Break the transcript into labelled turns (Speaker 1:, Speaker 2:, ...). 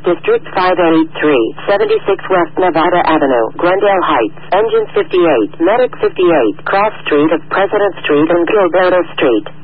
Speaker 1: District 583, 76 West Nevada Avenue, Glendale Heights, Engine 58, Medic 58, Cross Street of President Street and Gilberto Street.